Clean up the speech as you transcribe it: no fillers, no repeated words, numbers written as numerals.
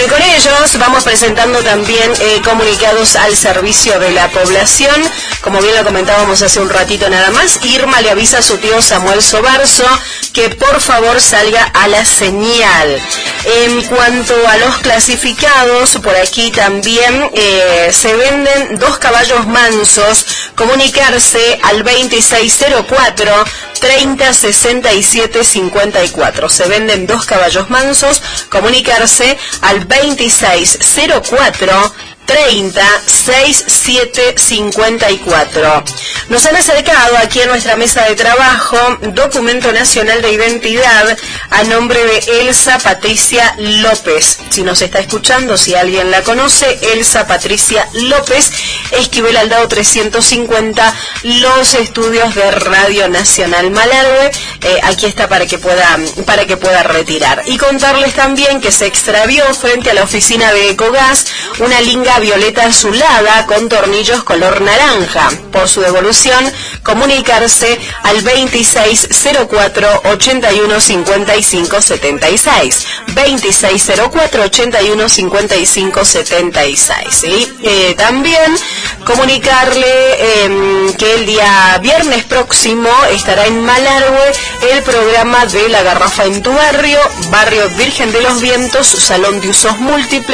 Bueno, y con ellos vamos presentando también comunicados al servicio de la población. Como bien lo comentábamos hace un ratito nada más, Irma le avisa a su tío Samuel Sobarzo que por favor salga a la señal. En cuanto a los clasificados, por aquí también se venden 2 caballos mansos. Comunicarse al 2604 3067 54. Se venden 2 caballos mansos. Comunicarse al 2604 3067 54. Nos han acercado aquí a nuestra mesa de trabajo documento nacional de identidad a nombre de Elsa Patricia López. Si nos está escuchando, si alguien la conoce, Elsa Patricia López, Esquivel Aldao 350, los estudios de Radio Nacional Malargüe. Aquí está para que pueda retirar. Y contarles también que se extravió frente a la oficina de Ecogas una linga violeta azulada con tornillos color naranja. Por su devolución, comunicarse al 2604 81 55 76. 2604 81 55 76. ¿Sí? También comunicarle que el día viernes próximo estará en Malargüe el programa de La Garrafa en tu Barrio, Barrio Virgen de los Vientos, Salón de Usos Múltiples.